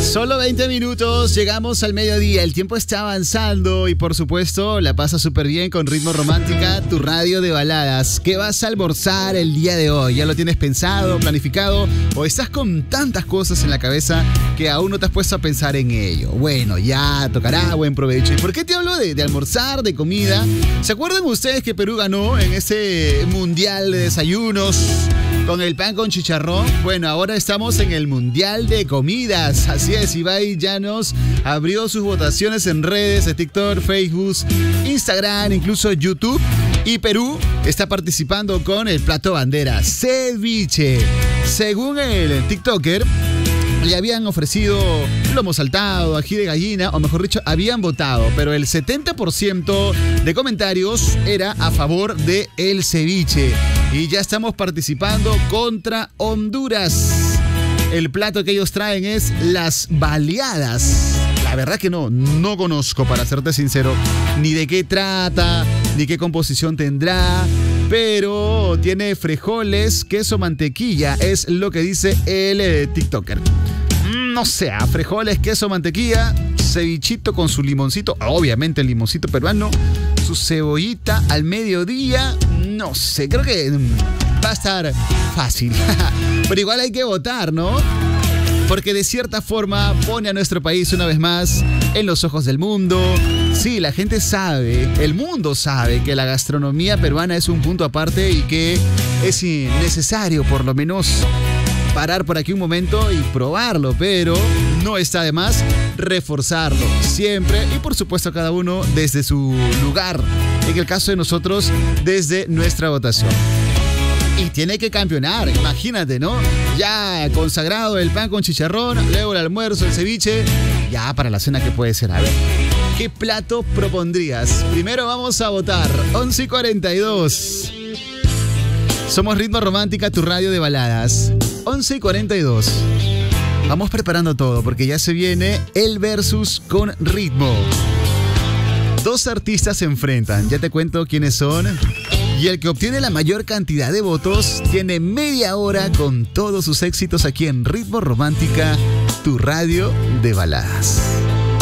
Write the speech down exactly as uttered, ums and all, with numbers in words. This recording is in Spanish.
Solo veinte minutos, llegamos al mediodía, el tiempo está avanzando y por supuesto la pasa súper bien con Ritmo Romántica, tu radio de baladas. ¿Qué vas a almorzar el día de hoy? ¿Ya lo tienes pensado, planificado o estás con tantas cosas en la cabeza que aún no te has puesto a pensar en ello? Bueno, ya tocará, buen provecho. ¿Y por qué te hablo de, de almorzar, de comida? ¿Se acuerdan ustedes que Perú ganó en ese mundial de desayunos con el pan con chicharrón? Bueno, ahora estamos en el mundial de comidas. Así es, Ibai Llanos abrió sus votaciones en redes de TikTok, Facebook, Instagram, incluso YouTube. Y Perú está participando con el plato bandera, ceviche. Según el TikToker, le habían ofrecido lomo saltado, ají de gallina, o mejor dicho, habían votado, pero el setenta por ciento de comentarios era a favor de el ceviche. Y ya estamos participando contra Honduras. El plato que ellos traen es las baleadas. La verdad que no, no conozco, para serte sincero, ni de qué trata, ni qué composición tendrá, pero tiene frijoles, queso, mantequilla, es lo que dice el eh, TikToker. No sé, frijoles, queso, mantequilla, cevichito con su limoncito, obviamente el limoncito peruano, su cebollita al mediodía, no sé, creo que va a estar fácil. Pero igual hay que votar, ¿no? Porque de cierta forma pone a nuestro país una vez más en los ojos del mundo. Sí, la gente sabe, el mundo sabe que la gastronomía peruana es un punto aparte y que es necesario por lo menos parar por aquí un momento y probarlo, pero no está de más reforzarlo siempre y por supuesto cada uno desde su lugar. En el caso de nosotros, desde nuestra votación. Y tiene que campeonar, imagínate, ¿no? Ya consagrado el pan con chicharrón, luego el almuerzo, el ceviche. Ya para la cena, ¿qué puede ser? A ver, ¿qué plato propondrías? Primero vamos a votar. once y cuarenta y dos. Somos Ritmo Romántica, tu radio de baladas. once y cuarenta y dos. Vamos preparando todo porque ya se viene el versus con ritmo. Dos artistas se enfrentan. Ya te cuento quiénes son. Y el que obtiene la mayor cantidad de votos tiene media hora con todos sus éxitos aquí en Ritmo Romántica, tu radio de baladas.